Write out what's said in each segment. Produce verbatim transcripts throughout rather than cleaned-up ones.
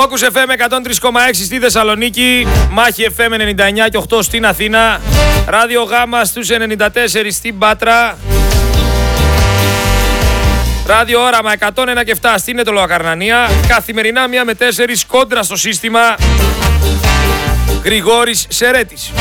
Focus εφ εμ εκατόν τρία κόμμα έξι στη Θεσσαλονίκη, Μάχη εφ εμ ενενήντα εννιά και οκτώ στην Αθήνα, Ράδιο Γάμα στους ενενήντα τέσσερα στην Πάτρα, Ράδιο Όραμα εκατόν ένα και επτά στην Αιτωλοακαρνανία, καθημερινά μία με τέσσερις κόντρα στο σύστημα. Γρηγόρης Σερέτης.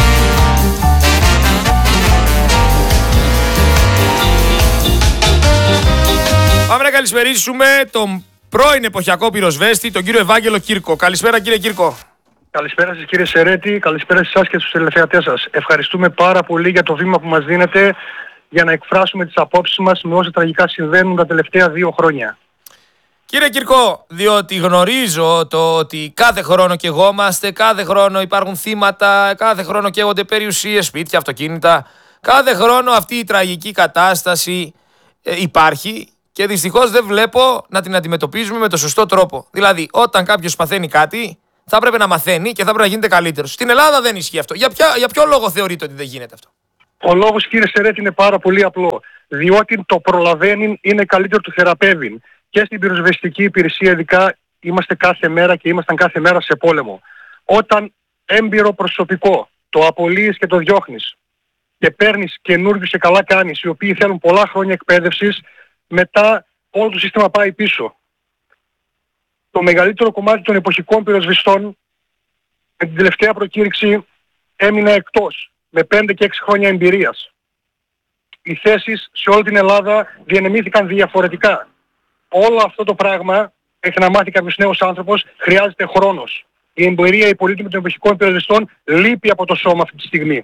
Πάμε να καλησπερίσουμε τον πρώην εποχιακό πυροσβέστη, τον κύριο Ευάγγελο Κύρκο. Καλησπέρα κύριε Κύρκο. Καλησπέρα σας κύριε Σερέτη, καλησπέρα σε εσάς και στους τηλεθεατές σας. Ευχαριστούμε πάρα πολύ για το βήμα που μας δίνετε για να εκφράσουμε τις απόψεις μας με όσα τραγικά συμβαίνουν τα τελευταία δύο χρόνια. Κύριε Κύρκο, διότι γνωρίζω το ότι κάθε χρόνο καιγόμαστε, κάθε χρόνο υπάρχουν θύματα, κάθε χρόνο καίγονται περιουσίες, σπίτια, αυτοκίνητα. Κάθε χρόνο αυτή η τραγική κατάσταση ε, υπάρχει και δυστυχώς δεν βλέπω να την αντιμετωπίζουμε με το σωστό τρόπο. Δηλαδή, όταν κάποιος παθαίνει κάτι, θα πρέπει να μαθαίνει και θα πρέπει να γίνεται καλύτερος. Στην Ελλάδα δεν ισχύει αυτό. Για, ποια, για ποιο λόγο θεωρείτε ότι δεν γίνεται αυτό? Ο λόγος κύριε Σερέτη είναι πάρα πολύ απλό. Διότι το προλαβαίνει είναι καλύτερο του θεραπεύει. Και στην πυροσβεστική υπηρεσία ειδικά είμαστε κάθε μέρα και ήμασταν κάθε μέρα σε πόλεμο. Όταν έμπειρο προσωπικό το απολύεις και το διώχνεις και παίρνεις καινούργιους και καλά κάνεις, οι οποίοι θέλουν πολλά χρόνια εκπαίδευσης, μετά όλο το σύστημα πάει πίσω. Το μεγαλύτερο κομμάτι των εποχικών πυροσβεστών με την τελευταία προκήρυξη έμεινε εκτός με πέντε και έξι χρόνια εμπειρίας. Οι θέσεις σε όλη την Ελλάδα διανεμήθηκαν διαφορετικά. Όλο αυτό το πράγμα, έχει να μάθει κάποιος νέος άνθρωπος, χρειάζεται χρόνος. Η εμπειρία, η πολύτιμη των εποχικών πυροσβεστών λείπει από το σώμα αυτή τη στιγμή.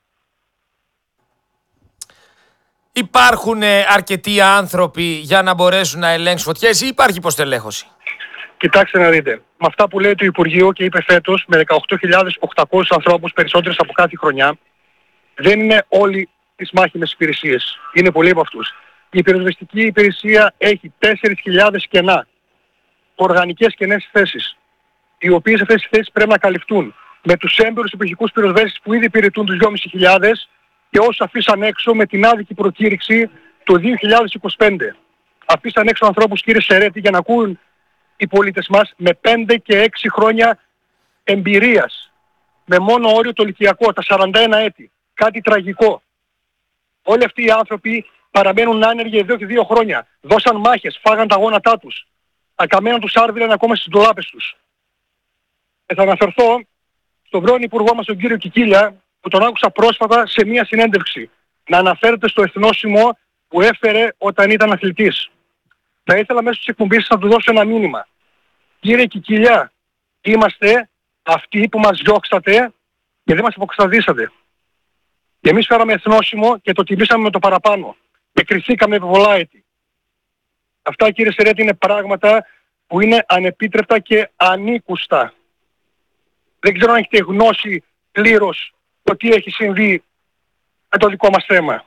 Υπάρχουν αρκετοί άνθρωποι για να μπορέσουν να ελέγξουν φωτιές ή υπάρχει υποστελέχωση? Κοιτάξτε να δείτε. Με αυτά που λέει το Υπουργείο και είπε φέτος, με δεκαοκτώ χιλιάδες οκτακόσιους ανθρώπους περισσότερες από κάθε χρονιά, δεν είναι όλοι τις μάχημες υπηρεσίες. Είναι πολλοί από αυτούς. Η πυροσβεστική υπηρεσία έχει τέσσερις χιλιάδες κενά. Οργανικές κενές θέσεις. Οι οποίες αυτές τις θέσεις πρέπει να καλυφθούν με τους έμπειρους εποχικούς πυροσβέστες που ήδη υπηρετούν τους δυόμισι χιλιάδες και όσους αφήσαν έξω με την άδικη προκήρυξη το δύο χιλιάδες είκοσι πέντε. Αφήσαν έξω ανθρώπους κύριε Σερέτη για να ακούν οι πολίτες μας με πέντε και έξι χρόνια εμπειρίας. Με μόνο όριο το ηλικιακό, τα σαράντα ένα έτη. Κάτι τραγικό. Όλοι αυτοί οι άνθρωποι παραμένουν άνεργοι εδώ και δύο χρόνια. Δώσαν μάχες, φάγαν τα γόνατά τους. Ακαμένα τους άρδιλαν ακόμα στις ντουλάπες τους. Και θα αναφερθώ στον πρώην υπουργό μας τον κύριο Κικίλια, που τον άκουσα πρόσφατα σε μια συνέντευξη να αναφέρεται στο εθνόσημο που έφερε όταν ήταν αθλητής. Θα ήθελα μέσω της εκπομπής να του δώσω ένα μήνυμα. Κύριε Κικίλια, είμαστε αυτοί που μας διώξατε και δεν μας αποκρισταδίσατε. Και εμείς φέραμε εθνόσημο και το τιμήσαμε με το παραπάνω. Και κριθήκαμε επί πολλά έτη. Αυτά κύριε Σερέτη είναι πράγματα που είναι ανεπίτρεπτα και ανήκουστα. Δεν ξέρω αν έχετε γνώση πλήρως το τι έχει συμβεί με το δικό μας θέμα.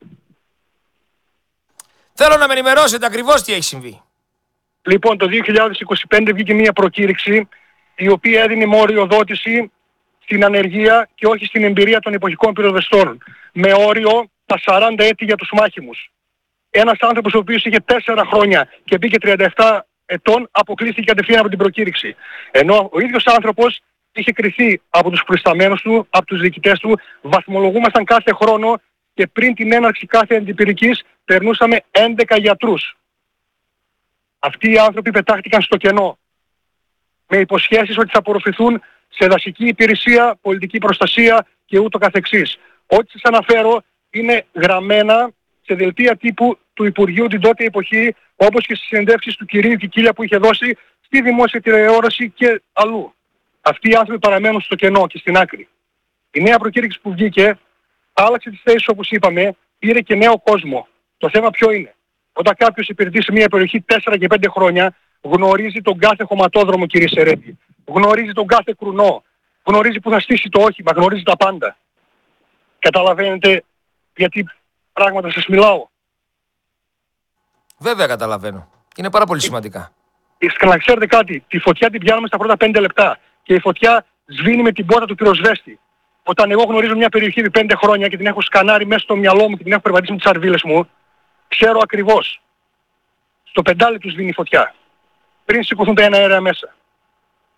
Θέλω να με ενημερώσετε ακριβώς τι έχει συμβεί. Λοιπόν, το δύο χιλιάδες είκοσι πέντε βγήκε μια προκήρυξη η οποία έδινε μοριοδότηση στην ανεργία και όχι στην εμπειρία των εποχικών πυροσβεστών. Με όριο τα σαράντα έτη για τους μάχημους. Ένας άνθρωπος ο οποίος είχε τέσσερα χρόνια και μπήκε τριάντα επτά ετών αποκλείστηκε κατευθείαν από την προκήρυξη. Ενώ ο ίδιος άνθρωπος είχε κριθεί από τους προϊσταμένους του, από τους διοικητές του, βαθμολογούμασταν κάθε χρόνο και πριν την έναρξη κάθε αντιπυρικής περνούσαμε έντεκα γιατρούς. Αυτοί οι άνθρωποι πετάχτηκαν στο κενό με υποσχέσεις ότι θα απορροφηθούν σε δασική υπηρεσία, πολιτική προστασία και ούτω καθεξής. Ό,τι σας αναφέρω είναι γραμμένα σε δελτία τύπου του Υπουργείου την τότε εποχή, όπως και στις συνεντεύξεις του κυρίου Κικίλια που είχε δώσει στη δημόσια τηλεόραση και αλλού. Αυτοί οι άνθρωποι παραμένουν στο κενό και στην άκρη. Η νέα προκήρυξη που βγήκε άλλαξε τις θέσεις όπως είπαμε, πήρε και νέο κόσμο. Το θέμα ποιο είναι? Όταν κάποιος υπηρετεί σε μια περιοχή τέσσερα και πέντε χρόνια, γνωρίζει τον κάθε χωματόδρομο κύριε Σερέτη. Γνωρίζει τον κάθε κρουνό. Γνωρίζει που θα στήσει το όχημα. Γνωρίζει τα πάντα. Καταλαβαίνετε γιατί πράγματα σας μιλάω? Βέβαια καταλαβαίνω. Είναι πάρα πολύ σημαντικά. Και να ξέρετε κάτι, τη φωτιά την πιάνουμε στα πρώτα πέντε λεπτά και η φωτιά σβήνει με την πόρτα του πυροσβέστη. Όταν εγώ γνωρίζω μια περιοχή επί πέντε χρόνια και την έχω σκανάρει μέσα στο μυαλό μου και την έχω περπατήσει με τις αρβίλες μου, ξέρω ακριβώς. Στο πεντάλεπτο σβήνει η φωτιά. Πριν σηκωθούν τα ένα αέρα μέσα.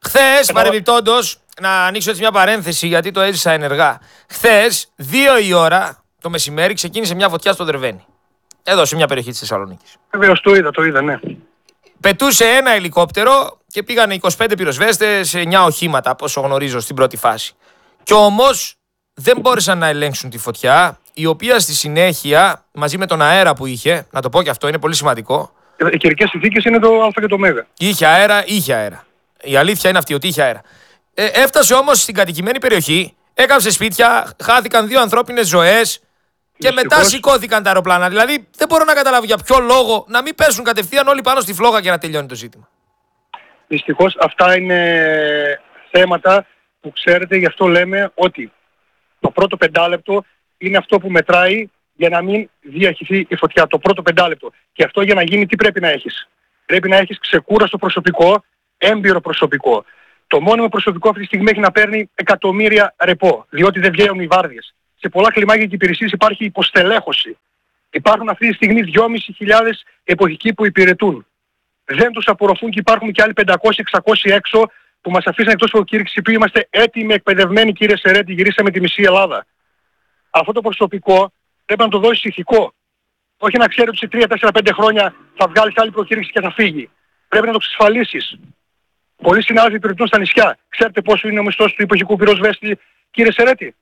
Χθες, παρεμπιπτόντως, να ανοίξω έτσι μια παρένθεση γιατί το έζησα ενεργά. Χθες, δύο η ώρα το μεσημέρι, ξεκίνησε μια φωτιά στο Δερβένι. Εδώ, σε μια περιοχή της Θεσσαλονίκης. Βεβαίως το είδα, το είδα, ναι. Πετούσε ένα ελικόπτερο και πήγανε είκοσι πέντε πυροσβέστες, εννιά οχήματα, από όσο γνωρίζω στην πρώτη φάση. Κι όμως δεν μπόρεσαν να ελέγξουν τη φωτιά, η οποία στη συνέχεια, μαζί με τον αέρα που είχε, να το πω και αυτό, είναι πολύ σημαντικό. Οι καιρικές συνθήκες είναι το Α και το Μ. Είχε αέρα, είχε αέρα. Η αλήθεια είναι αυτή, ότι είχε αέρα. Ε, έφτασε όμως στην κατοικημένη περιοχή, έκαψε σπίτια, χάθηκαν δύο ανθρώπινες ζωές και Δυστυχώς, μετά σηκώθηκαν τα αεροπλάνα. Δηλαδή δεν μπορώ να καταλάβω για ποιο λόγο να μην πέσουν κατευθείαν όλοι πάνω στη φλόγα και να τελειώνει το ζήτημα. Δυστυχώς αυτά είναι θέματα που ξέρετε, γι' αυτό λέμε ότι το πρώτο πεντάλεπτο είναι αυτό που μετράει για να μην διαχυθεί η φωτιά. Το πρώτο πεντάλεπτο. Και αυτό για να γίνει τι πρέπει να έχεις. Πρέπει να έχεις ξεκούραστο προσωπικό, έμπειρο προσωπικό. Το μόνιμο προσωπικό αυτή τη στιγμή έχει να παίρνει εκατομμύρια ρεπό, διότι δεν βγαίνουν οι βάρδιες. Σε πολλά κλιμάκια και υπηρεσίες υπάρχει υποστελέχωση. Υπάρχουν αυτή τη στιγμή δυόμισι χιλιάδες εποχικοί που υπηρετούν. Δεν τους απορροφούν και υπάρχουν και άλλοι πεντακόσιοι εξακόσιοι έξω που μας αφήσαν εκτός προκήρυξης, που είμαστε έτοιμοι, εκπαιδευμένοι, κύριε Σερέτη, γυρίσαμε τη μισή Ελλάδα. Αυτό το προσωπικό πρέπει να το δώσεις ηθικό. Όχι να ξέρει ότι σε τρία, τέσσερα, πέντε χρόνια θα βγάλεις άλλη προκήρυξη και θα φύγει. Πρέπει να το εξασφαλίσεις. Πολλοί συνάδελφοι υπηρετούν στα νησιά. Ξέρετε πόσο είναι ο μισθός του εποχικού πυροσβέστη, κύριε Σερέτη?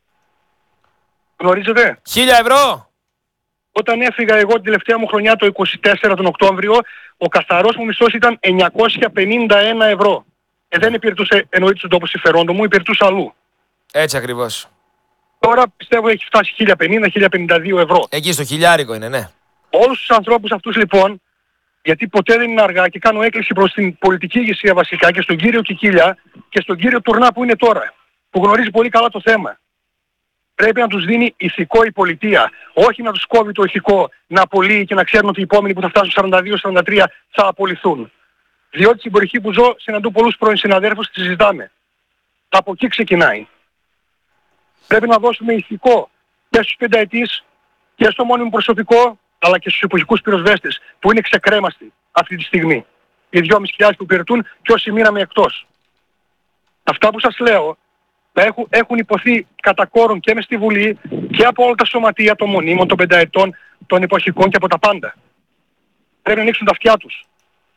Γνωρίζετε? Χίλια ευρώ! Όταν έφυγα εγώ την τελευταία μου χρονιά το είκοσι τέσσερα τον Οκτώβριο, ο καθαρός μου μισθός ήταν εννιακόσια πενήντα ένα ευρώ. Ε, δεν υπηρετούσε εννοείται στον τόπο συμφερόντων μου, υπηρετούσε αλλού. Έτσι ακριβώς. Τώρα πιστεύω έχει φτάσει χίλια πενήντα με χίλια πενήντα δύο ευρώ. Εκεί στο χιλιάρικο είναι, ναι. Όλους τους ανθρώπους αυτούς λοιπόν, γιατί ποτέ δεν είναι αργά και κάνω έκκληση προς την πολιτική ηγεσία βασικά και στον κύριο Κικίλια και στον κύριο Τουρνά που είναι τώρα, που γνωρίζει πολύ καλά το θέμα. Πρέπει να τους δίνει ηθικό η πολιτεία. Όχι να τους κόβει το ηθικό να απολύει και να ξέρουν ότι οι επόμενοι που θα φτάσουν σαράντα δύο σαράντα τρία θα απολυθούν. Διότι στην περιοχή που ζω συναντώ πολλούς πρώην συναδέρφους και τη συζητάμε. Από εκεί ξεκινάει. Πρέπει να δώσουμε ηθικό και στους πενταετής και στο μόνιμο προσωπικό, αλλά και στους εποχικούς πυροσβέστες που είναι ξεκρέμαστοι αυτή τη στιγμή. Οι δυόμισι χιλιάδες που υπηρετούν και όσοι μείναμε εκτός. Αυτά που σας λέω έχουν, έχουν υποθεί κατά κόρον και μες στη Βουλή και από όλα τα σωματεία των μονίμων, των πενταετών, των εποχικών και από τα πάντα. Πρέπει να ανοίξουν τα αυτιά τους.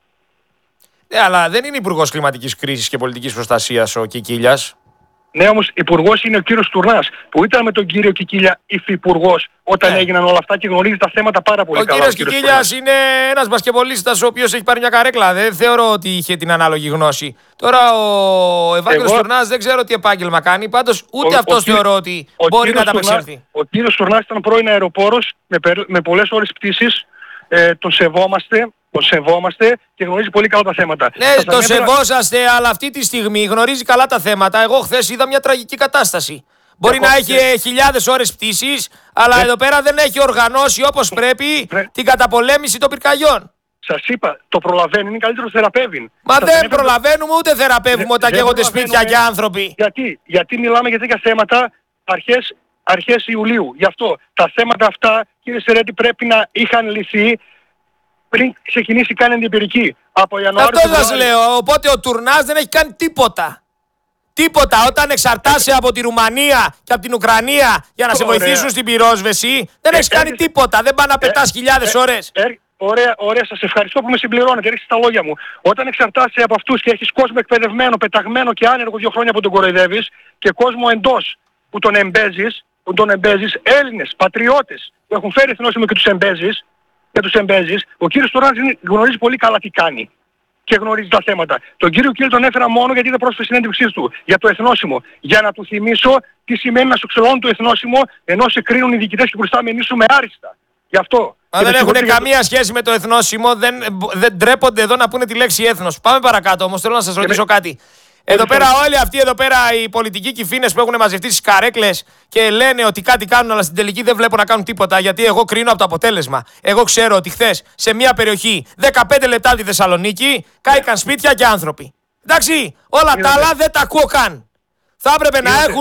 Ναι, αλλά δεν είναι υπουργός κλιματικής κρίσης και πολιτικής προστασίας ο Κικίλιας. Ναι, όμως υπουργός είναι ο κύριος Τουρνάς, που ήταν με τον κύριο Κικίλια υφυπουργός όταν Ναι. έγιναν όλα αυτά και γνωρίζει τα θέματα πάρα πολύ Ο καλά. κύριος Κικίλιας είναι ένας μπασκεμπολίστας ο οποίος έχει πάρει μια καρέκλα. Δεν θεωρώ ότι είχε την ανάλογη γνώση. Τώρα ο Ευάγγελος Εγώ- Τουρνάς δεν ξέρω τι επάγγελμα κάνει. Πάντως ούτε Ο- αυτός ο κύρι- θεωρώ ότι ο μπορεί να κύριος τα Τουρνάς- απεξέλθει. Ο κύριος Τουρνάς ήταν πρώην αεροπόρος με, περ- με πολλές ώρες πτήσης. Ε, τον σεβόμαστε, τον σεβόμαστε και γνωρίζει πολύ καλά τα θέματα. Ναι, Σας το ανέφερα- σεβόσαστε, αλλά αυτή τη στιγμή γνωρίζει καλά τα θέματα. Εγώ χθες είδα μια τραγική κατάσταση. Μπορεί Εγώ να και- έχει χιλιάδες ώρες πτήσης, αλλά Ναι. εδώ πέρα δεν έχει οργανώσει όπως πρέπει Ναι. την καταπολέμηση των πυρκαγιών. Σας είπα, το προλαβαίνει, είναι καλύτερο θεραπεύει. Μα Σας δεν ανέφερα- προλαβαίνουμε ούτε θεραπεύουμε Δεν- όταν δεν καίγονται σπίτια προλαβαίνουμε. και άνθρωποι. Γιατί, γιατί μιλάμε για τέτοια θέματα αρχές, αρχές Ιουλίου. Γι' αυτό τα θέματα αυτά, κύριε Σερέτη, πρέπει να είχαν λυθεί πριν ξεκινήσει καν εμπειρική. Από Ιανουάριο. Αυτό σας Φεβρουάριο. λέω. Οπότε ο Τουρνάς δεν έχει κάνει τίποτα. Τίποτα. Όταν εξαρτάσαι από τη Ρουμανία και από την Ουκρανία για να σε Ωραία. βοηθήσουν στην πυρόσβεση, δεν Ε, έχεις κάνει έρχεσαι- τίποτα. Δεν πάνε να πετάς χιλιάδες Ε, ώρες. ε, ωραία, ωραία, σας ευχαριστώ που με συμπληρώνετε, ρίξτε τα λόγια μου. Όταν εξαρτάσαι από αυτούς και έχεις κόσμο εκπαιδευμένο, πεταγμένο και άνεργο δύο χρόνια που τον κοροϊδεύεις και κόσμο εντός που τον εμπέζεις, που τον εμπέζεις, Έλληνες, πατριώτες που έχουν φέρει εθνόσημο και τους εμπέζεις, και τους εμπέζεις, ο κύριος Τουράνης γνωρίζει πολύ καλά τι κάνει και γνωρίζει τα θέματα. Τον κύριο Κίλ τον έφερα μόνο γιατί είδα πρόσφατα συνέντευξή του για το εθνόσημο. Για να του θυμίσω τι σημαίνει να σου ξελώνουν το εθνόσημο ενώ σε κρίνουν οι διοικητές και μπροστά με νήσου με άριστα. Γι' αυτό. Μα Και δεν το έχουν συγχωρείτε για το- καμία σχέση με το εθνόσημο, δεν, δεν τρέπονται εδώ να πούνε τη λέξη έθνος. Πάμε παρακάτω όμως, θέλω να σας ρωτήσω με- κάτι. Εδώ πέρα όλοι αυτοί εδώ πέρα οι πολιτικοί κυφήνες που έχουν μαζευτεί στις καρέκλες και λένε ότι κάτι κάνουν, αλλά στην τελική δεν βλέπω να κάνουν τίποτα, γιατί εγώ κρίνω από το αποτέλεσμα. Εγώ ξέρω ότι χθες σε μια περιοχή δεκαπέντε λεπτά από τη Θεσσαλονίκη κάηκαν σπίτια και άνθρωποι. Εντάξει, όλα τα άλλα δεν τα ακούω καν. Θα έπρεπε να Είδατε. έχουν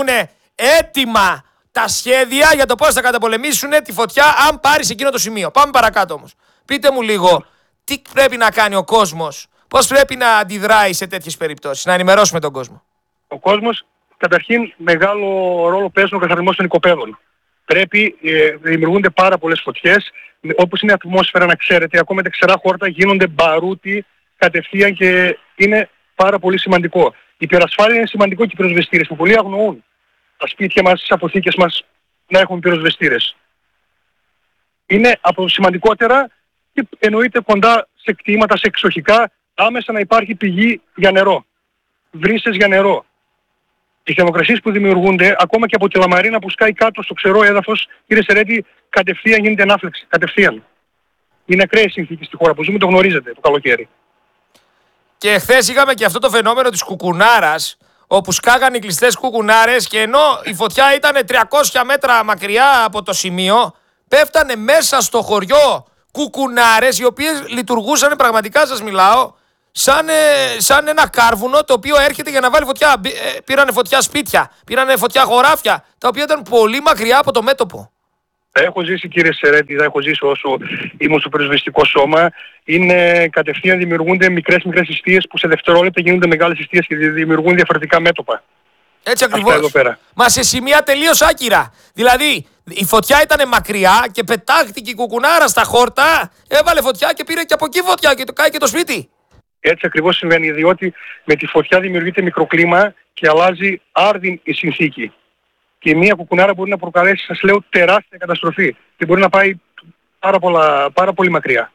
έτοιμα τα σχέδια για το πώς θα καταπολεμήσουν τη φωτιά αν πάρει σε εκείνο το σημείο. Πάμε παρακάτω όμως. Πείτε μου λίγο, τι πρέπει να κάνει ο κόσμος Πώς πρέπει να αντιδράει σε τέτοιες περιπτώσεις, να ενημερώσουμε τον κόσμο? Ο κόσμος, καταρχήν, μεγάλο ρόλο παίζουν ο καθαρισμός των οικοπαίδων. Πρέπει, ε, δημιουργούνται πάρα πολλές φωτιές, όπως είναι η ατμόσφαιρα, να ξέρετε, ακόμα τα ξερά χόρτα γίνονται μπαρούτι κατευθείαν και είναι πάρα πολύ σημαντικό. Η πυρασφάλεια είναι σημαντικό και οι πυροσβεστήρες που πολλοί αγνοούν. Τα σπίτια μας, τις αποθήκες μας να έχουν πυροσβεστήρες. Είναι από το σημαντικότερα και εννοείται κοντά σε κτήματα, σε εξοχικά, άμεσα να υπάρχει πηγή για νερό. Βρύσες για νερό. Οι θερμοκρασίες που δημιουργούνται, ακόμα και από τη λαμαρίνα που σκάει κάτω στο ξερό έδαφος, κύριε Σερέτη, κατευθείαν γίνεται ανάφλεξη. Κατευθείαν. Είναι ακραίες συνθήκες στη χώρα που ζούμε, το γνωρίζετε το καλοκαίρι. Και χθες είχαμε και αυτό το φαινόμενο της κουκουνάρας, όπου σκάγανε οι κλειστές κουκουνάρες και ενώ η φωτιά ήταν τριακόσια μέτρα μακριά από το σημείο, πέφτανε μέσα στο χωριό κουκουνάρες οι οποίες λειτουργούσαν, πραγματικά σας μιλάω, σαν, ε, σαν ένα κάρβουνο το οποίο έρχεται για να βάλει φωτιά. Ε, πήρανε φωτιά σπίτια, πήρανε φωτιά χωράφια, τα οποία ήταν πολύ μακριά από το μέτωπο. Τα έχω ζήσει, κύριε Σερέτη, τα έχω ζήσει όσο ήμουν στο πυροσβεστικό σώμα. Είναι κατευθείαν, δημιουργούνται μικρές μικρές ιστίες που σε δευτερόλεπτα γίνονται μεγάλες ιστίες και δημιουργούν διαφορετικά μέτωπα. Έτσι ακριβώς. Μα σε σημεία τελείως άκυρα. Δηλαδή η φωτιά ήταν μακριά και πετάχτηκε η κουκουνάρα στα χόρτα, έβαλε φωτιά και πήρε και από εκεί φωτιά και το κάει και το σπίτι. Έτσι ακριβώς συμβαίνει, διότι με τη φωτιά δημιουργείται μικροκλίμα και αλλάζει άρδιν η συνθήκη. Και μία κουκουνάρα μπορεί να προκαλέσει, σας λέω, τεράστια καταστροφή και μπορεί να πάει πάρα, πολλά, πάρα πολύ μακριά.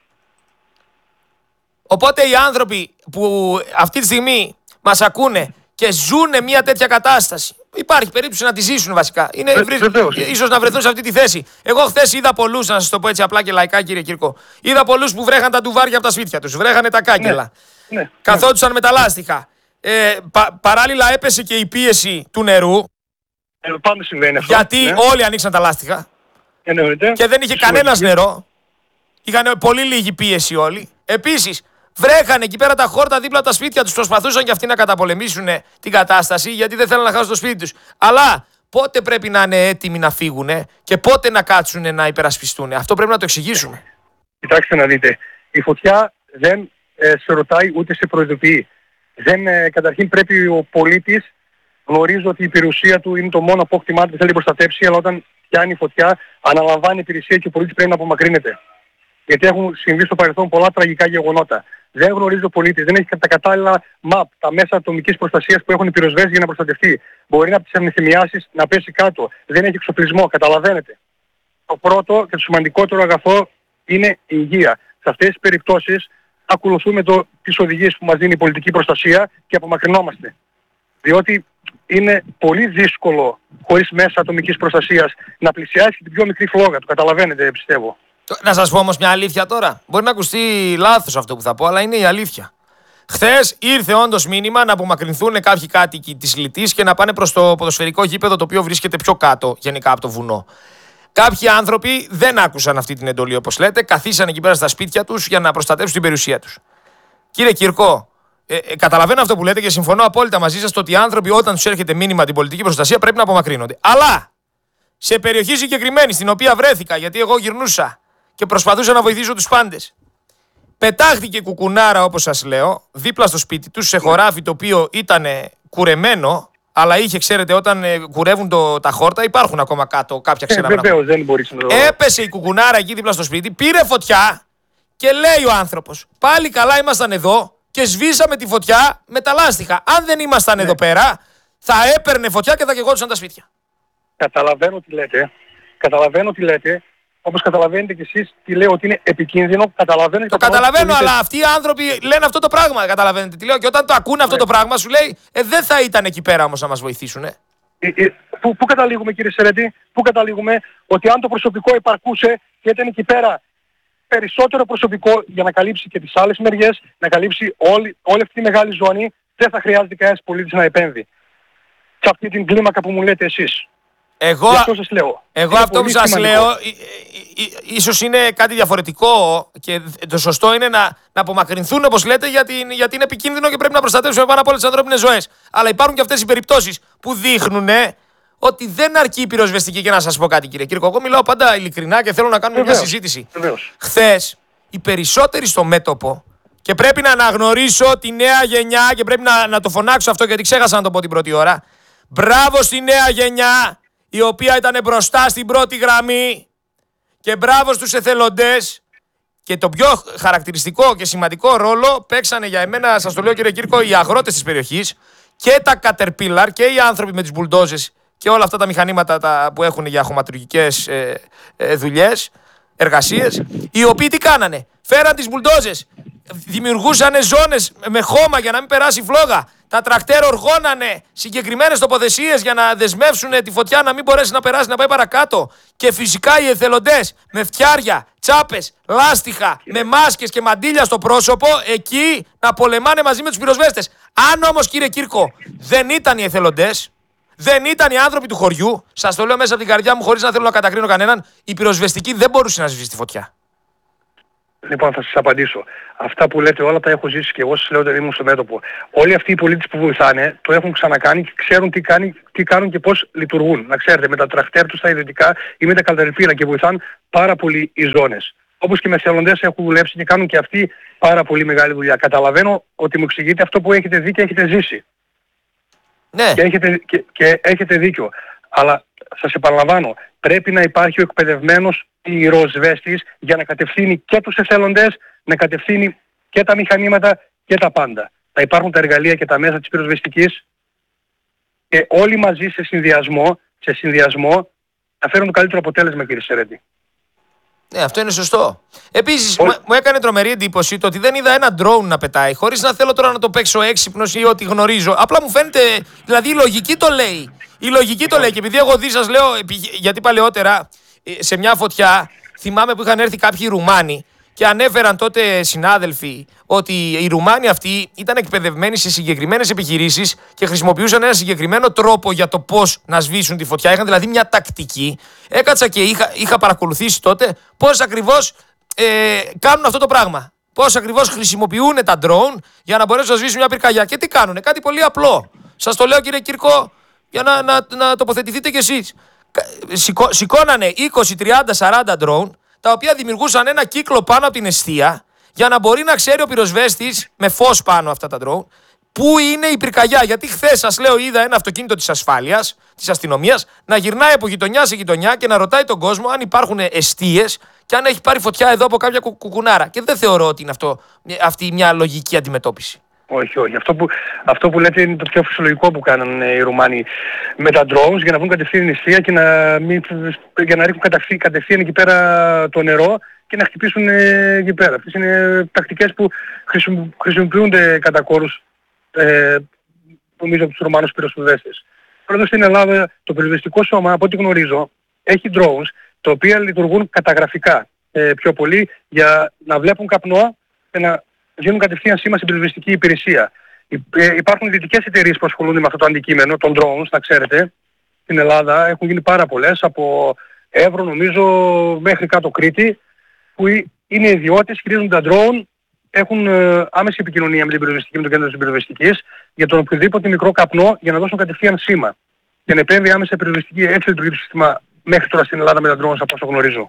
Οπότε οι άνθρωποι που αυτή τη στιγμή μας ακούνε και ζουνε μια τέτοια κατάσταση, υπάρχει περίπτωση να τη ζήσουν βασικά. Είναι, Βε, βεβαίως. Ίσως να βρεθούν σε αυτή τη θέση. Εγώ χθες είδα πολλούς, να σας το πω έτσι απλά και λαϊκά, κύριε Κύρκο. Είδα πολλούς που βρέχαν τα ντουβάρια από τα σπίτια τους, βρέχανε τα κάγκελα. Ναι, ναι, καθόντουσαν ναι. με τα λάστιχα. Ε, πα, παράλληλα έπεσε και η πίεση του νερού. Ε, πάντα συμβαίνει αυτό. Γιατί ναι. όλοι ανοίξαν τα λάστιχα. Εννοείται. Και δεν είχε κανένας νερό. Είχαν πολύ λίγη πίεση όλοι. Επίσης, βρέχανε εκεί πέρα τα χόρτα δίπλα από τα σπίτια τους. Προσπαθούσαν και αυτοί να καταπολεμήσουν την κατάσταση γιατί δεν θέλουν να χάσουν το σπίτι τους. Αλλά πότε πρέπει να είναι έτοιμοι να φύγουν και πότε να κάτσουν να υπερασπιστούν. Αυτό πρέπει να το εξηγήσουμε. Κοιτάξτε να δείτε. Η φωτιά δεν ε, σε ρωτάει ούτε σε προειδοποιεί. Δεν, ε, καταρχήν πρέπει ο πολίτης, γνωρίζει ότι η περιουσία του είναι το μόνο απόκτημά του που θέλει να προστατέψει, αλλά όταν πιάνει φωτιά αναλαμβάνει υπηρεσία και ο πολίτης πρέπει να απομακρύνεται. Γιατί έχουν συμβεί στο παρελθόν πολλά τραγικά γεγονότα. Δεν γνωρίζει ο πολίτης, δεν έχει τα κατάλληλα μαπ, τα μέσα ατομικής προστασίας που έχουν οι πυροσβέστες για να προστατευτεί. Μπορεί να από τις ανεθυμιάσεις να πέσει κάτω. Δεν έχει εξοπλισμό, καταλαβαίνετε. Το πρώτο και το σημαντικότερο αγαθό είναι η υγεία. Σε αυτές τις περιπτώσεις ακολουθούμε το, τις οδηγίες που μας δίνει η πολιτική προστασία και απομακρυνόμαστε. Διότι είναι πολύ δύσκολο χωρίς μέσα ατομικής προστασίας να πλησιάσει την πιο μικρή φλόγα. Το καταλαβαίνετε, πιστεύω. Να σας πω όμως μια αλήθεια τώρα. Μπορεί να ακουστεί λάθος αυτό που θα πω, αλλά είναι η αλήθεια. Χθες ήρθε όντως μήνυμα να απομακρυνθούν κάποιοι κάτοικοι της Λυτής και να πάνε προς το ποδοσφαιρικό γήπεδο το οποίο βρίσκεται πιο κάτω γενικά από το βουνό. Κάποιοι άνθρωποι δεν άκουσαν αυτή την εντολή, όπως λέτε, καθίσαν εκεί πέρα στα σπίτια τους για να προστατεύσουν την περιουσία τους. Κύριε Κυρκό, ε, ε, καταλαβαίνω αυτό που λέτε και συμφωνώ απόλυτα μαζί σας ότι οι άνθρωποι όταν τους έρχεται μήνυμα την πολιτική προστασία πρέπει να απομακρύνονται. Αλλά σε περιοχή συγκεκριμένη στην οποία βρέθηκα, γιατί εγώ γυρνούσα και προσπαθούσα να βοηθήσω τους πάντες, πετάχτηκε κουκουνάρα, όπως σας λέω, δίπλα στο σπίτι τους, σε χωράφι το οποίο ήταν κουρεμένο. Αλλά είχε, ξέρετε, όταν ε, κουρεύουν το, τα χόρτα, υπάρχουν ακόμα κάτω κάποια ξένα ε, βεβαίως, δεν μπορείς να το... Έπεσε η κουκουνάρα εκεί δίπλα στο σπίτι, πήρε φωτιά και λέει ο άνθρωπος: πάλι καλά ήμασταν εδώ και σβήσαμε τη φωτιά με τα λάστιχα. Αν δεν ήμασταν ναι. εδώ πέρα, θα έπαιρνε φωτιά και θα καιγόντουσαν τα σπίτια. Καταλαβαίνω τι λέτε. Καταλαβαίνω τι λέτε. Όπως καταλαβαίνετε κι εσείς τι λέω ότι είναι επικίνδυνο, καταλαβαίνω. Το καταλαβαίνω, αλλά αυτοί οι άνθρωποι λένε αυτό το πράγμα. Καταλαβαίνετε τι λέω. Και όταν το ακούνε αυτό ναι. το πράγμα, σου λέει, ε, δεν θα ήταν εκεί πέρα όμως να μας βοηθήσουν. Ε. Ε, ε, πού, πού καταλήγουμε, κύριε Σερέτη, πού καταλήγουμε ότι αν το προσωπικό υπαρκούσε και ήταν εκεί πέρα περισσότερο προσωπικό για να καλύψει και τις άλλες μεριές, να καλύψει όλη, όλη αυτή τη μεγάλη ζώνη, δεν θα χρειάζεται κανένας πολίτης να επέμβει. Σε αυτή την κλίμακα που μου λέτε εσείς. Εγώ, αυτό, σας λέω. εγώ αυτό που σας σημαντικό. λέω ίσως είναι κάτι διαφορετικό και το σωστό είναι να, να απομακρυνθούν, όπως λέτε, γιατί, γιατί είναι επικίνδυνο και πρέπει να προστατεύσουμε πάνω από όλες τις ανθρώπινες ζωές. Αλλά υπάρχουν και αυτές οι περιπτώσεις που δείχνουν ότι δεν αρκεί η πυροσβεστική. Και να σας πω κάτι, κύριε Κύρκο, εγώ μιλάω πάντα ειλικρινά και θέλω να κάνουμε Βεβαίως. μια συζήτηση. Χθες οι περισσότεροι στο μέτωπο Και πρέπει να αναγνωρίσω τη νέα γενιά και πρέπει να, να το φωνάξω αυτό γιατί ξέχασα να το πω την πρώτη ώρα. Μπράβο στη νέα γενιά η οποία ήταν μπροστά στην πρώτη γραμμή και μπράβο στους εθελοντές. Και το πιο χαρακτηριστικό και σημαντικό ρόλο παίξανε για εμένα, σας το λέω κύριε Κύρκο, οι αγρότες της περιοχής και τα Caterpillar και οι άνθρωποι με τις μπουλντόζες και όλα αυτά τα μηχανήματα τα, που έχουν για χωματουργικές ε, ε, δουλειές, εργασίες, οι οποίοι τι κάνανε, φέραν τις μπουλντόζες, δημιουργούσαν ζώνες με χώμα για να μην περάσει φλόγα, τα τρακτέρ οργώνανε συγκεκριμένες τοποθεσίες για να δεσμεύσουν τη φωτιά να μην μπορέσει να περάσει, να πάει παρακάτω. Και φυσικά οι εθελοντές με φτιάρια, τσάπες, λάστιχα, με μάσκες και μαντίλια στο πρόσωπο, εκεί να πολεμάνε μαζί με τους πυροσβέστες. Αν όμως κύριε Κύρκο δεν ήταν οι εθελοντές, δεν ήταν οι άνθρωποι του χωριού, σας το λέω μέσα από την καρδιά μου χωρίς να θέλω να κατακρίνω κανέναν, οι πυροσβεστικοί δεν μπορούσε να σβήσει τη φωτιά. Λοιπόν, θα σας απαντήσω. Αυτά που λέτε όλα τα έχω ζήσει και εγώ σας λέω ότι ήμουν στο μέτωπο. Όλοι αυτοί οι πολίτες που βοηθάνε το έχουν ξανακάνει και ξέρουν τι, κάνει, τι κάνουν και πώς λειτουργούν. Να ξέρετε, με τα τραχτέρ τους τα ιδιωτικά ή με τα Caterpillar και βοηθάνε πάρα πολύ οι ζώνες. Όπως και με εθελοντές έχουν δουλέψει και κάνουν και αυτοί πάρα πολύ μεγάλη δουλειά. Καταλαβαίνω ότι μου εξηγείτε αυτό που έχετε δει και έχετε ζήσει. Ναι. Και έχετε, και, και έχετε δίκιο. Αλλά σας επαναλαμβάνω, πρέπει να υπάρχει ο εκπαιδευμένος πυροσβέστης για να κατευθύνει και τους εθελοντές, να κατευθύνει και τα μηχανήματα και τα πάντα. Θα υπάρχουν τα εργαλεία και τα μέσα της πυροσβεστικής και όλοι μαζί σε συνδυασμό, σε συνδυασμό θα φέρουν το καλύτερο αποτέλεσμα, κύριε Σερέντη. Ναι, αυτό είναι σωστό. Επίσης, Ό... μου έκανε τρομερή εντύπωση το ότι δεν είδα ένα drone να πετάει, χωρίς να θέλω τώρα να το παίξω έξυπνος ή ότι γνωρίζω. Απλά μου φαίνεται, δηλαδή η λογική το λέει. Η λογική το λέει. Και επειδή εγώ δει, σας λέω, γιατί παλαιότερα σε μια φωτιά θυμάμαι που είχαν έρθει κάποιοι Ρουμάνοι και ανέφεραν τότε συνάδελφοι ότι οι Ρουμάνοι αυτοί ήταν εκπαιδευμένοι σε συγκεκριμένες επιχειρήσεις και χρησιμοποιούσαν ένα συγκεκριμένο τρόπο για το πώς να σβήσουν τη φωτιά. Είχαν δηλαδή μια τακτική. Έκατσα και είχα, είχα παρακολουθήσει τότε πώς ακριβώς ε, κάνουν αυτό το πράγμα. Πώς ακριβώς χρησιμοποιούν τα drone για να μπορέσουν να σβήσουν μια πυρκαγιά. Και τι κάνουνε, κάτι πολύ απλό. Σας το λέω κύριε Κύρκο για να, να, να τοποθετηθείτε κι εσείς. Σηκώ, σηκώνανε είκοσι, τριάντα, σαράντα drone, τα οποία δημιουργούσαν ένα κύκλο πάνω από την εστία για να μπορεί να ξέρει ο πυροσβέστης με φως πάνω αυτά τα drone πού είναι η πυρκαγιά. Γιατί χθες σας λέω είδα ένα αυτοκίνητο της ασφάλειας, της αστυνομίας, να γυρνάει από γειτονιά σε γειτονιά και να ρωτάει τον κόσμο αν υπάρχουν εστίες και αν έχει πάρει φωτιά εδώ από κάποια κου, κουκουνάρα. Και δεν θεωρώ ότι είναι αυτό, αυτή μια λογική αντιμετώπιση. Όχι, όχι. Αυτό που, αυτό που λέτε είναι το πιο φυσιολογικό που κάνανε οι Ρουμάνοι με τα drones για να βγουν κατευθείαν νηστεία και να, μην, για να ρίχνουν κατευθείαν, κατευθείαν εκεί πέρα το νερό και να χτυπήσουν ε, εκεί πέρα. Αυτές είναι τακτικές που χρησιμοποιούνται κατά κόρους ε, νομίζω από τους Ρουμάνους πυροσβέστες. Πρώτα στην Ελλάδα το πυροσβεστικό σώμα, από ό,τι γνωρίζω, έχει drones τα οποία λειτουργούν καταγραφικά ε, πιο πολύ για να βλέπουν καπνό και να γίνουν κατευθείαν σήμα στην πυροσβεστική υπηρεσία. Υπάρχουν ιδιωτικές εταιρείες που ασχολούνται με αυτό το αντικείμενο, των drones, να ξέρετε. Στην Ελλάδα έχουν γίνει πάρα πολλές, από Εύρο νομίζω μέχρι κάτω Κρήτη, που είναι ιδιώτες, χειρίζονται τα drone, έχουν άμεση επικοινωνία με την πυροσβεστική, με το κέντρο της πυροσβεστικής, για τον οποιοδήποτε μικρό καπνό για να δώσουν κατευθείαν σήμα. Και να επέμβει άμεσα η πυροσβεστική. Έτσι λειτουργεί το σύστημα μέχρι τώρα στην Ελλάδα με τα drones, από όσο γνωρίζω.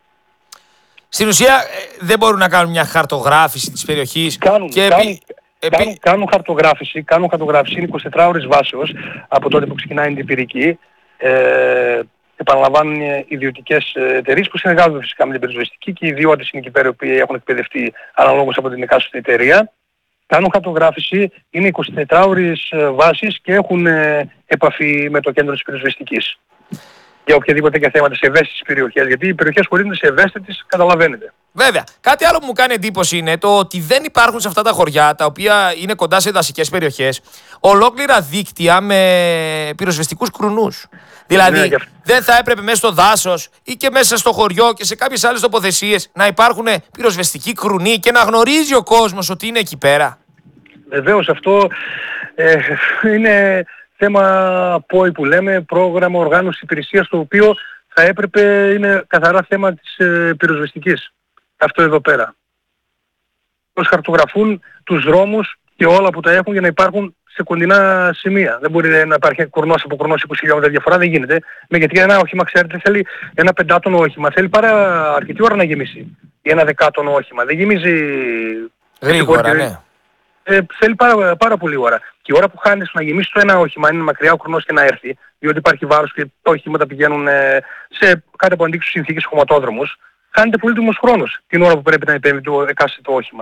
Στην ουσία δεν μπορούν να κάνουν μια χαρτογράφηση της περιοχής. Κάνουν, και κάνουν, επί... κάνουν, κάνουν χαρτογράφηση, κάνουν χαρτογράφηση, είναι είκοσι ώρες βάσεως από τότε που ξεκινάει η πυρική. Ε, επαναλαμβάνουν ιδιωτικές εταιρείες που συνεργάζονται φυσικά με την πυροσβεστική και οι ιδιώτες είναι εκεί πέρα οι οποίοι έχουν εκπαιδευτεί αναλόγως από την εκάστοτε εταιρεία. Κάνουν χαρτογράφηση, είναι είκοσι ώρες βάσης και έχουν επαφή με το κέντρο της πυροσβεστικής. Για οποιαδήποτε και θέματα σε ευαίσθητες περιοχές. Γιατί οι περιοχές χωρίζονται σε ευαίσθητες, καταλαβαίνετε. Βέβαια. Κάτι άλλο που μου κάνει εντύπωση είναι το ότι δεν υπάρχουν σε αυτά τα χωριά, τα οποία είναι κοντά σε δασικές περιοχές, ολόκληρα δίκτυα με πυροσβεστικούς κρουνούς. Δηλαδή, ναι, δεν θα έπρεπε μέσα στο δάσος ή και μέσα στο χωριό και σε κάποιες άλλες τοποθεσίες να υπάρχουν πυροσβεστικοί κρουνοί και να γνωρίζει ο κόσμος ότι είναι εκεί πέρα. Βεβαίως, αυτό ε, είναι θέμα πόη που λέμε, πρόγραμμα οργάνωσης υπηρεσίας, το οποίο θα έπρεπε, είναι καθαρά θέμα της ε, πυροσβεστικής. Αυτό εδώ πέρα. Πώς χαρτογραφούν τους δρόμους και όλα που τα έχουν για να υπάρχουν σε κοντινά σημεία. Δεν μπορεί να υπάρχει κουρνός από κουρνός είκοσι χιλιόμετρα διαφορά, δεν γίνεται. Με, γιατί ένα όχημα, ξέρετε, θέλει ένα πεντάτονο όχημα. Θέλει πάρα αρκετή ώρα να γεμίσει. Ή ένα δεκάτονο όχημα. Δεν γεμίζει Γρήγορα, ναι. Ε, θέλει πάρα, πάρα πολύ ώρα. Και η ώρα που χάνεις να γεμίσει το ένα όχημα, είναι μακριά ο χρονός και να έρθει, διότι υπάρχει βάρος και τα οχήματα πηγαίνουν ε, σε κάτι από αντίξους συνθήκες χωματόδρομους, χάνεται πολύτιμος χρόνος την ώρα που πρέπει να επέμβει το εκάστοτε όχημα.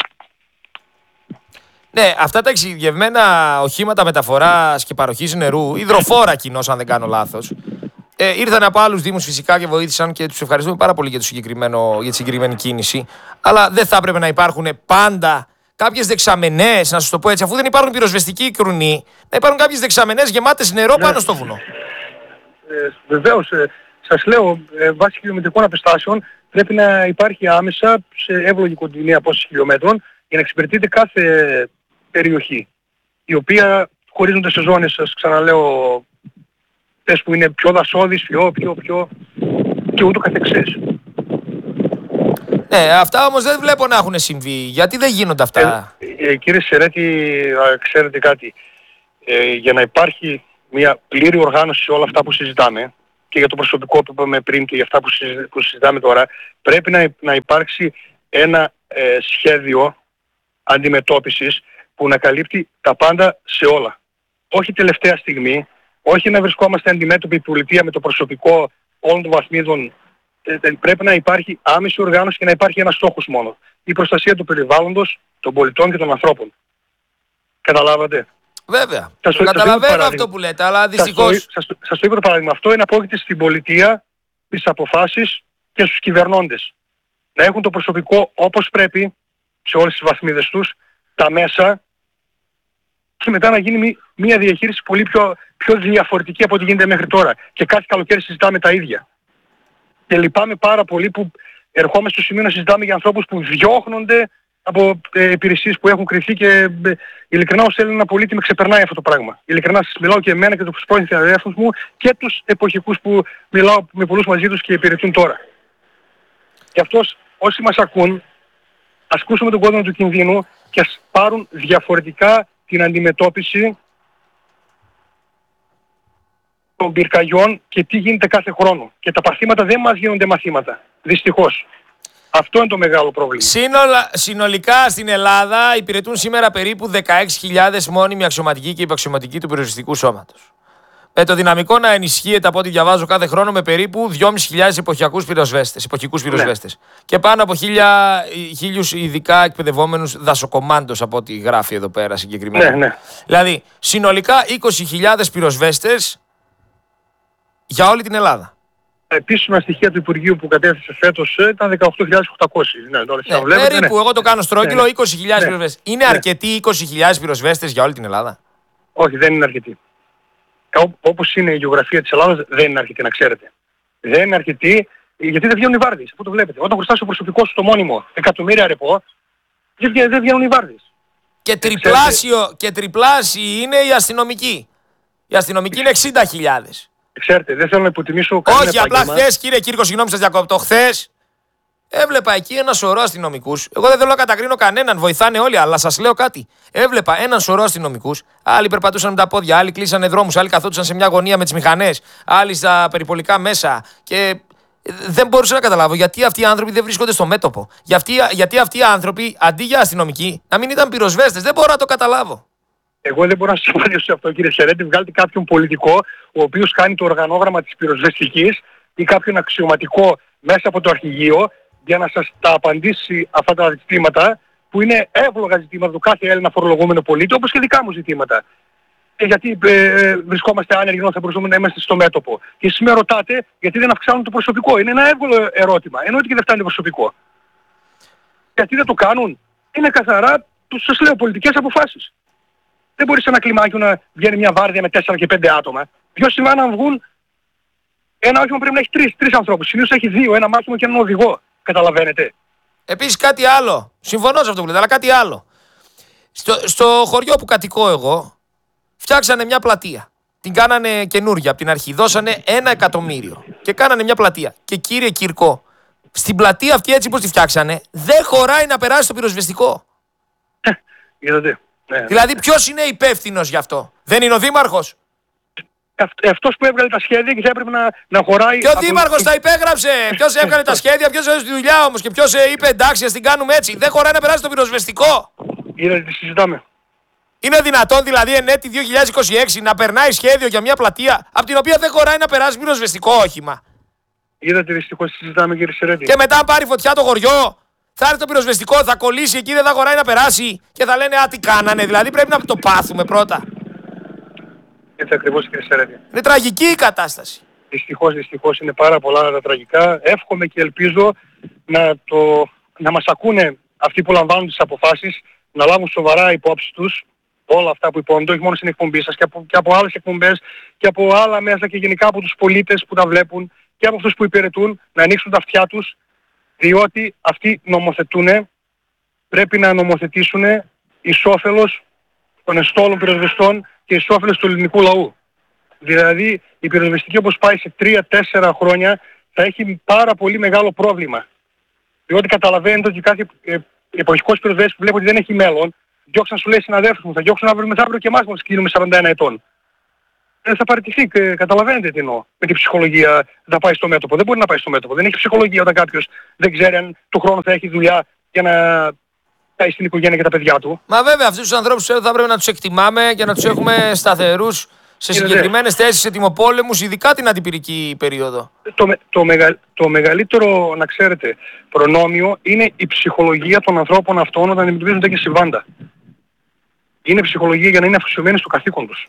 Ναι, αυτά τα εξειδικευμένα οχήματα μεταφοράς και παροχής νερού, υδροφόρα κοινώς αν δεν κάνω λάθος, ε, ήρθαν από άλλους δήμους φυσικά και βοήθησαν και τους ευχαριστούμε πάρα πολύ για, το συγκεκριμένο, για τη συγκεκριμένη κίνηση. Αλλά δεν θα έπρεπε να υπάρχουν πάντα κάποιες δεξαμενές, να σας το πω έτσι, αφού δεν υπάρχουν πυροσβεστικοί κρουνοί, να υπάρχουν κάποιες δεξαμενές γεμάτες νερό πάνω στο βουνό. Ε, βεβαίως, ε, σας λέω, ε, βάσει χιλιομετρικών απεστάσεων πρέπει να υπάρχει άμεσα σε εύλογη κοντινή απόσταση χιλιόμετρων για να εξυπηρετείται κάθε περιοχή, η οποία χωρίζονται σε ζώνες, σας ξαναλέω, τες που είναι πιο δασώδεις, πιο, πιο, πιο και ούτω καθεξής. Ναι, αυτά όμως δεν βλέπω να έχουν συμβεί. Γιατί δεν γίνονται αυτά? Ε, ε, κύριε Σερέτη, ξέρετε κάτι, ε, για να υπάρχει μια πλήρη οργάνωση σε όλα αυτά που συζητάμε και για το προσωπικό που είπαμε πριν και για αυτά που, συζη, που συζητάμε τώρα, πρέπει να, να υπάρξει ένα ε, σχέδιο αντιμετώπισης που να καλύπτει τα πάντα σε όλα. Όχι τελευταία στιγμή, όχι να βρισκόμαστε αντιμέτωποι η πολιτεία με το προσωπικό όλων των βαθμίδων. Ε, πρέπει να υπάρχει άμεση οργάνωση και να υπάρχει ένας στόχος μόνο. Η προστασία του περιβάλλοντος, των πολιτών και των ανθρώπων. Καταλάβατε? Βέβαια. Σας το καταλαβαίνω αυτό που λέτε, αλλά δυστυχώς... Σας, σας, σας το είπα το παράδειγμα. Αυτό είναι απόκειται στην πολιτεία, στις αποφάσεις και στους κυβερνώντες. Να έχουν το προσωπικό όπως πρέπει, σε όλες τις βαθμίδες τους, τα μέσα και μετά να γίνει μια διαχείριση πολύ πιο, πιο διαφορετική από ό,τι γίνεται μέχρι τώρα. Και κάθε καλοκαίρι συζητάμε τα ίδια. Και λυπάμαι πάρα πολύ που ερχόμαστε στο σημείο να συζητάμε για ανθρώπους που διώχνονται από ε, υπηρεσίες που έχουν κρυφθεί και ε, ειλικρινά ως Έλληνα πολίτη με ξεπερνάει αυτό το πράγμα. Ειλικρινά σας μιλάω και εμένα και τους πρώην συναδέλφους μου και τους εποχικούς που μιλάω με πολλούς μαζί τους και υπηρετούν τώρα. Γι' αυτό όσοι μας ακούν, ας ακούσουμε τον κόδωνα του κινδύνου και ας πάρουν διαφορετικά την αντιμετώπιση των πυρκαγιών και τι γίνεται κάθε χρόνο. Και τα παθήματα δεν μας γίνονται μαθήματα. Δυστυχώς. Αυτό είναι το μεγάλο πρόβλημα. Σύνολα, συνολικά στην Ελλάδα υπηρετούν σήμερα περίπου δεκαέξι χιλιάδες μόνιμοι αξιωματικοί και υπαξιωματικοί του πυροσβεστικού σώματος. Με το δυναμικό να ενισχύεται από ό,τι διαβάζω κάθε χρόνο με περίπου δυόμισι χιλιάδες εποχιακούς πυροσβέστες, εποχικούς πυροσβέστες. Ναι. Και πάνω από χίλιους ειδικά εκπαιδευόμενους δασοκομάντος από ό,τι γράφει εδώ πέρα συγκεκριμένα. Ναι, ναι. Δηλαδή συνολικά είκοσι χιλιάδες πυροσβέστες για όλη την Ελλάδα. Επίσημα στοιχεία του Υπουργείου που κατέθεσε φέτος ήταν δεκαοκτώ χιλιάδες οκτακόσιοι. Ναι, τώρα ναι, βλέπετε, περίπου, ναι. εγώ το κάνω στρόγγυλο, ναι, είκοσι χιλιάδες ναι, πυροσβέστες. Είναι ναι. αρκετοί είκοσι χιλιάδες πυροσβέστες για όλη την Ελλάδα? Όχι, δεν είναι αρκετοί. Ό, όπως είναι η γεωγραφία της Ελλάδας, δεν είναι αρκετή, να ξέρετε. Δεν είναι αρκετή, γιατί δεν βγαίνουν οι βάρδιες, αφού το βλέπετε. Όταν χρωστάς το προσωπικό σου το μόνιμο εκατομμύρια ρεπό, δεν, δεν βγαίνουν οι βάρδιες. Και τριπλάσιο, και τριπλάσιοι είναι οι αστυνομικοί. Οι αστυνομικοί είναι εξήντα χιλιάδες. Ξέρετε, δεν θέλω να υποτιμήσω κανένα Όχι, απλά χθες, κύριε Κύρκο, συγγνώμη σας διακόπτω, χθες έβλεπα εκεί ένα σωρό αστυνομικούς. Εγώ δεν θέλω να κατακρίνω κανέναν, βοηθάνε όλοι, αλλά σας λέω κάτι. Έβλεπα έναν σωρό αστυνομικούς, άλλοι περπατούσαν με τα πόδια, άλλοι κλείσανε δρόμους, άλλοι καθόντουσαν σε μια γωνία με τις μηχανές, άλλοι στα περιπολικά μέσα. Και δεν μπορούσα να καταλάβω γιατί αυτοί οι άνθρωποι δεν βρίσκονται στο μέτωπο. Γιατί, γιατί αυτοί οι άνθρωποι, αντί για αστυνομικοί, να μην ήταν πυροσβέστες. Δεν μπορώ να το καταλάβω. Εγώ δεν μπορώ να σας απαντήσω σε αυτό, κύριε Σερέτη. Βγάλετε κάποιον πολιτικό, ο οποίος κάνει το οργανόγραμμα της πυροσβεστικής ή κάποιον αξιωματικό μέσα από το αρχηγείο για να σας τα απαντήσει αυτά τα ζητήματα που είναι εύλογα ζητήματα του κάθε Έλληνα φορολογούμενο πολίτη, όπως και δικά μου ζητήματα. Και γιατί ε, βρισκόμαστε άνεργοι ενώ θα μπορούσαμε να είμαστε στο μέτωπο. Και εσείς με ρωτάτε γιατί δεν αυξάνουν το προσωπικό. Είναι ένα εύκολο ερώτημα. Εννοείται και δεν φτάνει το προσωπικό. Γιατί δεν το κάνουν? Είναι καθαρά, τους σας λέω, πολιτικές αποφάσεις. Δεν μπορεί σε ένα κλιμάκιο να βγαίνει μια βάρδια με τέσσερα και πέντε άτομα. Δυο σημεία να βγουν, ένα όχημα πρέπει να έχει τρεις, τρεις ανθρώπους. Συνήθως έχει δύο, ένα μάθημα και έναν οδηγό. Καταλαβαίνετε? Επίσης κάτι άλλο. Συμφωνώ σε αυτό που λέτε, αλλά κάτι άλλο. Στο, στο χωριό που κατοικώ εγώ, φτιάξανε μια πλατεία. Την κάνανε καινούρια από την αρχή. Δώσανε ένα εκατομμύριο. Και κάνανε μια πλατεία. Και κύριε Κυρκό, στην πλατεία αυτή έτσι όπως τη φτιάξανε, δεν χωράει να περάσει το πυροσβεστικό. Είδατε. Ναι, δηλαδή ποιος είναι υπεύθυνος γι' αυτό? Δεν είναι ο δήμαρχος? αυτός που έβγαλε τα σχέδια και θα έπρεπε να, να χωράει... Και ο δήμαρχος τα υπέγραψε! Ποιος έβγαλε τα σχέδια, ποιος έδωσε τη δουλειά όμως και ποιος είπε εντάξει, ας την κάνουμε έτσι. Δεν χωράει να περάσει το πυροσβεστικό. Είδατε τι συζητάμε. Είναι δυνατόν δηλαδή εν έτη δύο χιλιάδες είκοσι έξι να περνάει σχέδιο για μια πλατεία από την οποία δεν χωράει να περάσει πυροσβεστικό όχημα. Είδατε δυστυχώς τι συζητάμε, κύριε Σερέτη. Και μετά αν πάρει φωτιά το χωριό, θα έρθει το πυροσβεστικό, θα κολλήσει εκεί, δεν θα χωράει να περάσει και θα λένε α, τι κάνανε. Δηλαδή πρέπει να το πάθουμε πρώτα. Έτσι ακριβώς, κύριε Σερέτη. Είναι τραγική η κατάσταση. Δυστυχώς, δυστυχώς είναι πάρα πολλά τα τραγικά. Εύχομαι και ελπίζω να, το, να μας ακούνε αυτοί που λαμβάνουν τις αποφάσεις, να λάβουν σοβαρά υπόψη τους όλα αυτά που υπόνονται, όχι μόνο στην εκπομπή σας και από, και από άλλες εκπομπές και από άλλα μέσα και γενικά από τους πολίτες που τα βλέπουν και από αυτούς που υπηρετούν, να ανοίξουν τα αυτιά τους, διότι αυτοί νομοθετούν, πρέπει να νομοθετήσουν εις όφελος των εστόλων πυροσβεστών και εις όφελος του ελληνικού λαού. Δηλαδή η πυροσβεστική όπως πάει σε τρία τέσσερα χρόνια θα έχει πάρα πολύ μεγάλο πρόβλημα. Διότι καταλαβαίνετε ότι κάθε ε, εποχικός πυροσβέστης που βλέπει ότι δεν έχει μέλλον, διώξαν σου λέει συναδέλφους μου, θα διώξουν αύριο μεθαύριο και εμάς μας κλείνουμε σαράντα ένα ετών. Δεν θα παραιτηθεί, και καταλαβαίνετε τι εννοώ. Με την ψυχολογία θα πάει στο μέτωπο. Δεν μπορεί να πάει στο μέτωπο. Δεν έχει ψυχολογία όταν κάποιος δεν ξέρει αν του χρόνου θα έχει δουλειά για να πάει στην οικογένεια και τα παιδιά του. Μα βέβαια αυτούς τους ανθρώπους θα πρέπει να τους εκτιμάμε και να τους έχουμε σταθερούς σε συγκεκριμένες θέσεις, σε τιμοπόλεμους, ειδικά την αντιπυρική περίοδο. Το, το, μεγα, το μεγαλύτερο, να ξέρετε, προνόμιο είναι η ψυχολογία των ανθρώπων αυτών όταν αντιμετωπίζουν τέτοια συμβάντα. Είναι ψυχολογία για να είναι αφοσιωμένοι στο καθήκον τους.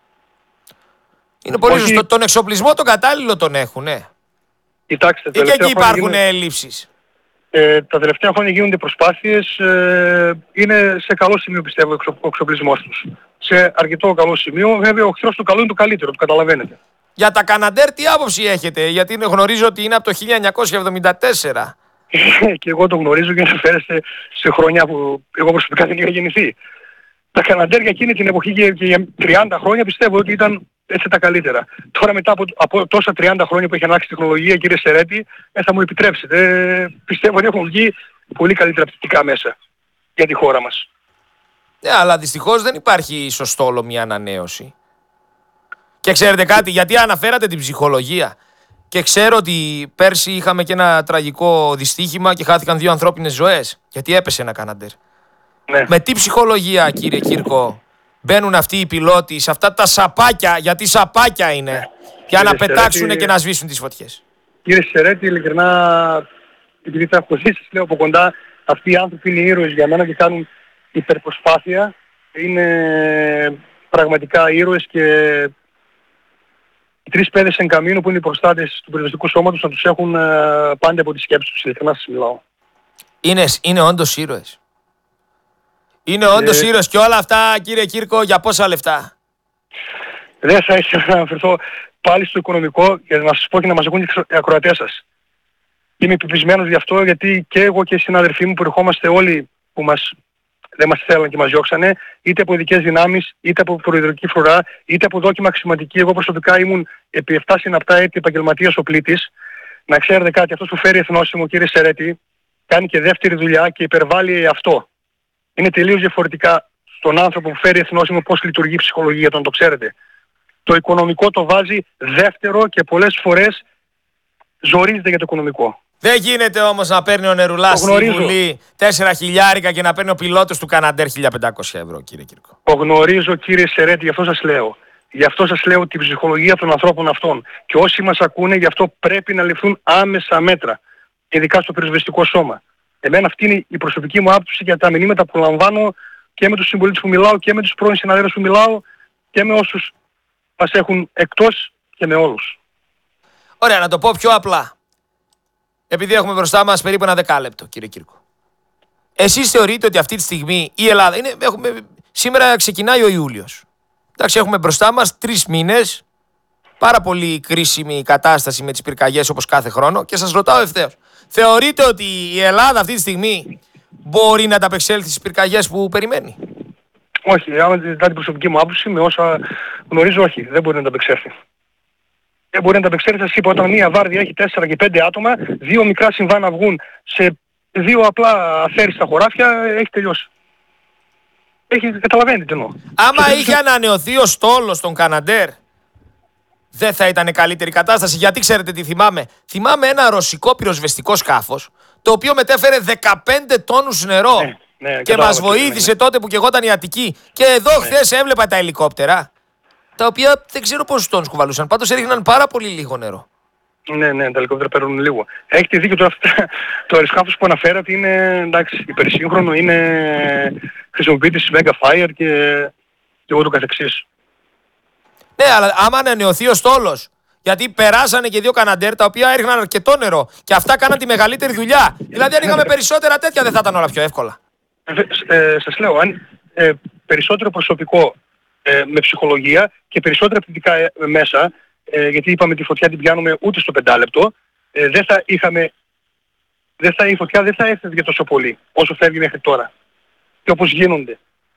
Είναι πολύ Όχι... σωστό. Τον εξοπλισμό τον κατάλληλο τον έχουν, ναι. Κοιτάξτε, ή και εκεί υπάρχουν γίνονται... ελλείψεις. Ε, τα τελευταία χρόνια γίνονται προσπάθειες, ε, είναι σε καλό σημείο πιστεύω ο εξοπλισμός τους. Σε αρκετό καλό σημείο, βέβαια ο εχθρός του καλού είναι το καλύτερο, το καταλαβαίνετε. Για τα Καναντέρ τι άποψη έχετε, γιατί γνωρίζω ότι είναι από το χίλια εννιακόσια εβδομήντα τέσσερα. Και εγώ το γνωρίζω και αναφέρεστε σε χρόνια που εγώ προσωπικά δεν είχα γεννηθεί. Τα Καναντέρ για εκείνη την εποχή και για τριάντα χρόνια πιστεύω ότι ήταν έτσι τα καλύτερα. Τώρα μετά από, από τόσα τριάντα χρόνια που έχει αλλάξει η τεχνολογία, κύριε Σερέτη, ε, θα μου επιτρέψετε. Ε, πιστεύω ότι έχουν βγει πολύ καλύτερα πτυτικά μέσα για τη χώρα μας. Ναι, αλλά δυστυχώς δεν υπάρχει σωστόλομη ανανέωση. Και ξέρετε κάτι, γιατί αναφέρατε την ψυχολογία. Και ξέρω ότι πέρσι είχαμε και ένα τραγικό δυστύχημα και χάθηκαν δύο ανθρώπινες ζωές. Γιατί έπεσε ένα Καναντέρ. Ναι. Με τι ψυχολογία, κύριε Κύρκο, μπαίνουν αυτοί οι πιλότοι σε αυτά τα σαπάκια, γιατί σαπάκια είναι, ναι. για κύριε να πετάξουν Σερέτη, και να σβήσουν τις φωτιές. Κύριε Σερέτη, ειλικρινά, επειδή τα έχω ζήσει, σας λέω από κοντά, αυτοί οι άνθρωποι είναι ήρωες για μένα και κάνουν υπερπροσπάθεια. Είναι πραγματικά ήρωες και οι τρεις παιδες εν καμίνου που είναι οι προστάτες του πυροσβεστικού σώματος να τους έχουν uh, πάντα από τις σκέψεις τους, ειλικρινά σας μιλάω. Είναι, είναι όντως ήρωες. Είναι όντως ε... ήρωες και όλα αυτά, κύριε Κύρκο, για πόσα λεφτά? Δεν θα ήθελα να αναφερθώ πάλι στο οικονομικό και να σας πω και να μας ακούν οι ακροατές σας. Είμαι πεπισμένος γι' αυτό, γιατί και εγώ και οι συναδελφοί μου που ερχόμαστε όλοι που μας, δεν μας θέλαν και μας διώξανε, είτε από ειδικές δυνάμεις, είτε από προεδρική φρουρά, είτε από δόκιμα αξιωματική. Εγώ προσωπικά ήμουν επί επτά συναπτά έτη επαγγελματίας οπλίτης. Να ξέρετε κάτι, αυτός που φέρει εθνόσημο, κύριε Σερέτη, κάνει και δεύτερη δουλειά και υπερβάλλει αυτό. Είναι τελείως διαφορετικά στον άνθρωπο που φέρει εθνόσημο πώς λειτουργεί η ψυχολογία, όταν το ξέρετε. Το οικονομικό το βάζει δεύτερο και πολλές φορές ζορίζεται για το οικονομικό. Δεν γίνεται όμως να παίρνει ο Νερουλάς στη Βουλή τέσσερα χιλιάρικα και να παίρνει ο πιλότος του Καναντέρ χίλια πεντακόσια ευρώ, κύριε Κύρκο. Το γνωρίζω, κύριε Σερέτη, γι' αυτό σας λέω. Γι' αυτό σας λέω την ψυχολογία των ανθρώπων αυτών. Και όσοι μας ακούνε, γι' αυτό πρέπει να ληφθούν άμεσα μέτρα. Ειδικά στο πυροσβεστικό σώμα. Εμένα αυτή είναι η προσωπική μου άποψη για τα μηνύματα που λαμβάνω και με τους συμπολίτες που μιλάω και με τους πρώην συναδέλφους που μιλάω και με όσους μας έχουν εκτός και με όλους. Ωραία, να το πω πιο απλά. Επειδή έχουμε μπροστά μας περίπου ένα δεκάλεπτο, κύριε Κύρκο. Εσείς θεωρείτε ότι αυτή τη στιγμή η Ελλάδα είναι, έχουμε, σήμερα ξεκινάει ο Ιούλιος. Εντάξει, έχουμε μπροστά μας τρεις μήνες, πάρα πολύ κρίσιμη κατάσταση με τις πυρκαγιές όπως κάθε χρόνο και σας ρωτάω ευθέως. Θεωρείτε ότι η Ελλάδα αυτή τη στιγμή μπορεί να ανταπεξέλθει στις πυρκαγιές που περιμένει? Όχι, άμα ζητάτε την προσωπική μου άποψη, με όσα γνωρίζω, όχι, δεν μπορεί να ανταπεξέλθει. Δεν μπορεί να ανταπεξέλθει, σας είπα, όταν μία βάρδια έχει τέσσερα και πέντε άτομα, δύο μικρά συμβάνα βγουν σε δύο απλά αφαίρεστα χωράφια, έχει τελειώσει. Έχει, καταλαβαίνετε τι εννοώ. Άμα είχε ανανεωθεί ο στόλος των Καναντέρ, δεν θα ήταν καλύτερη κατάσταση. Γιατί ξέρετε τι θυμάμαι. Θυμάμαι ένα ρωσικό πυροσβεστικό σκάφος, το οποίο μετέφερε δεκαπέντε τόνους νερό. Ναι, ναι, και μας βοήθησε ναι. τότε που καιγόταν η Αττική. Και εδώ ναι. χθες έβλεπα τα ελικόπτερα, τα οποία δεν ξέρω πόσους τόνους κουβαλούσαν. Πάντως έριχναν πάρα πολύ λίγο νερό. Ναι, ναι, τα ελικόπτερα παίρνουν λίγο. Έχετε δίκιο τώρα, το αεροσκάφος που αναφέρατε είναι εντάξει, υπερσύγχρονο, είναι χρησιμοποιείται στις Mega Fire και, και εγώ το καθεξής. Ναι, αλλά άμα ανανεωθεί ο στόλος, γιατί περάσανε και δύο Καναντέρ τα οποία έριχναν αρκετό νερό και αυτά κάναν τη μεγαλύτερη δουλειά. Δηλαδή, αν είχαμε περισσότερα τέτοια, δεν θα ήταν όλα πιο εύκολα. Ε, ε, σας λέω, αν ε, περισσότερο προσωπικό ε, με ψυχολογία και περισσότερα πτυτικά ε, μέσα, ε, γιατί είπαμε τη φωτιά την πιάνουμε ούτε στο πεντάλεπτο, ε, δεν θα είχαμε, δεν θα, η φωτιά δεν θα έφευγε τόσο πολύ όσο φεύγει μέχρι τώρα. Και όπως γίνονται.